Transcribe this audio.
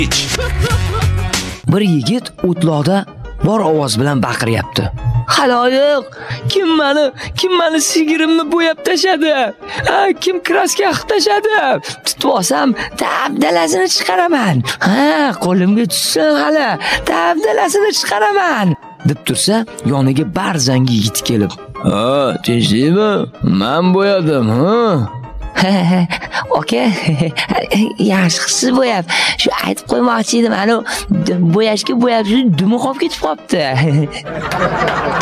Bir yigit o'tloqda bor ovoz bilan baqiryapti. Xaloyiq, kim mani sigirimni bo'yab tashadi? Kim kraska qilib tashadi? Tutib olsam, dabdalasini chiqaraman. Qo'limga tushsin hali, dabdalasini chiqaraman. deb tursa, yoniga barzangi yigit kelib, "Tinchlikmi? Men bo'yadim, Oka, yaxshi bo'yab. Shu aytib qo'ymoqchi edim, bo'yashga bo'yab, shu dumi qolib ketib qopti."